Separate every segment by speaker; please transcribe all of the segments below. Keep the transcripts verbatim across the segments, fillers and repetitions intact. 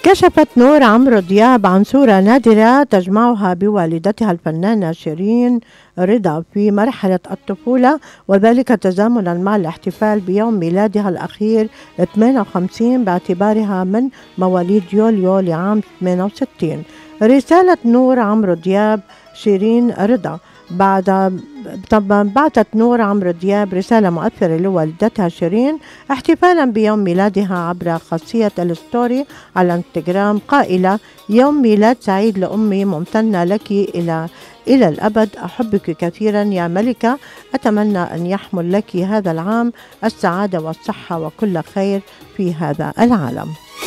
Speaker 1: كشفت نور عمرو دياب عن صورة نادرة تجمعها بوالدتها الفنانة شيرين رضا في مرحلة الطفولة، وذلك تزامنا مع الاحتفال بيوم ميلادها الأخير ثمانية وخمسين باعتبارها من مواليد يوليو لعام ثمانية وستين. رسالة نور عمرو دياب شيرين رضا. بعد طبعا بعثت نور عمرو دياب رسالة مؤثرة لوالدتها شيرين احتفالا بيوم ميلادها عبر خاصية الستوري على انستغرام قائلة: يوم ميلاد سعيد لأمي، ممتنة لك إلى إلى الأبد، أحبك كثيرا يا ملكة، أتمنى أن يحمل لك هذا العام السعادة والصحة وكل خير في هذا العالم.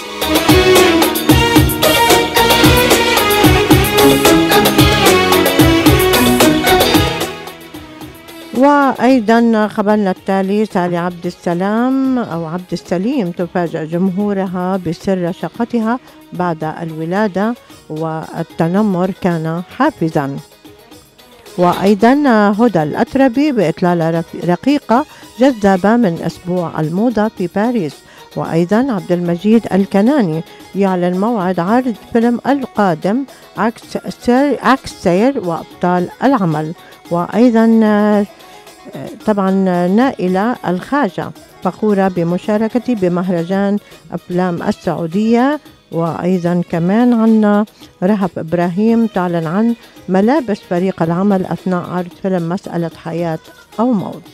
Speaker 1: وأيضا خبرنا التالي: سالي عبد السلام أو عبد السليم تفاجأ جمهورها بسر شقتها بعد الولادة، والتنمر كان حافزا. وأيضا هدى الأتربي بإطلالة رقيقة جذابة من أسبوع الموضة في باريس. وأيضا عبد المجيد الكناني يعلن موعد عرض فيلم القادم عكس سير, عكس سير وأبطال العمل. وأيضا طبعا نائلة الخاجة فخورة بمشاركتي بمهرجان أفلام السعودية. وأيضا كمان عنا رهف إبراهيم تعلن عن ملابس فريق العمل أثناء عرض فيلم مسألة حياة أو موت.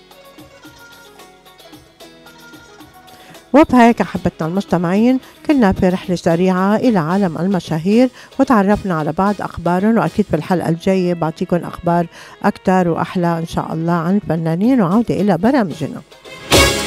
Speaker 1: وبهيك أحبتنا المستمعين كنا في رحلة سريعة إلى عالم المشاهير وتعرفنا على بعض أخبارهم، وأكيد في الحلقة الجاية بعطيكم أخبار أكتر وأحلى إن شاء الله عن الفنانين وعودة إلى برامجنا.